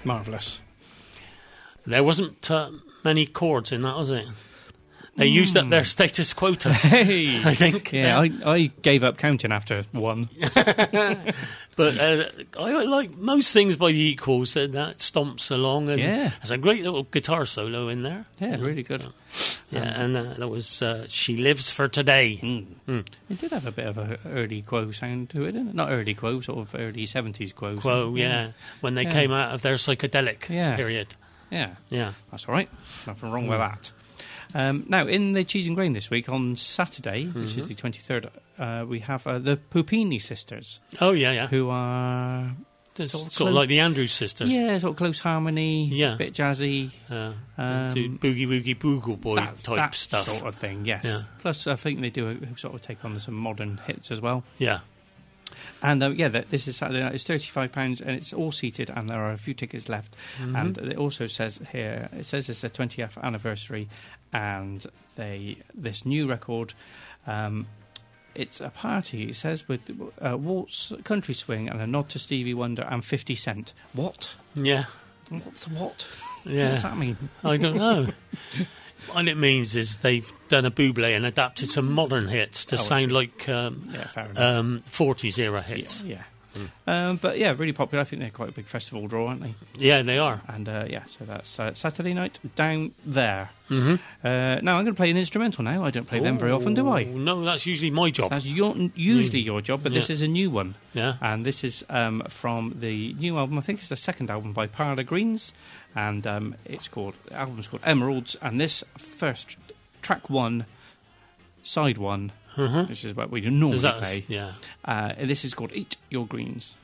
Marvellous. There wasn't many chords in that, was it? They used up their status quota, Hey! I think. Yeah, I gave up counting after one. But I like most things by the Equals. That stomps along, and there's a great little guitar solo in there. Yeah, really good. So, and that was She Lives for Today. It did have a bit of an early Quo sound to it, didn't it? Not early Quo, sort of early 70s Quo. Quo, when they came out of their psychedelic period. Yeah. Yeah. That's all right. Nothing wrong with that. Now, in the Cheese and Grain this week, on Saturday, which is the 23rd, we have the Pupini sisters. Oh, yeah. Who are... Sort of like the Andrews sisters. Yeah, sort of close harmony, a bit jazzy. Do Boogie Woogie Boogle Boy type stuff. That sort of thing, yes. Yeah. Plus, I think they do a sort of take on some modern hits as well. Yeah. And this is Saturday night. It's £35 and it's all seated, and there are a few tickets left. And it also says here, it's their 20th anniversary, and this new record, it's a party, it says, with waltz, country swing, and a nod to Stevie Wonder and 50 Cent. What? Yeah. What? Yeah. What does that mean? I don't know. What it means is they've done a Bublé and adapted some modern hits to sound like 40s era hits. Yeah. But really popular. I think they're quite a big festival draw, aren't they? Yeah, they are. And so that's Saturday night down there. Now I'm going to play an instrumental now. I don't play them very often, do I? No, that's usually my job. That's usually your job, but this is a new one. Yeah. And this is from the new album. I think it's the second album by Parla Greens, and the album's called Emeralds. And this first track 1, side 1. Which is what we normally play. Yeah. This is called Eat Your Greens.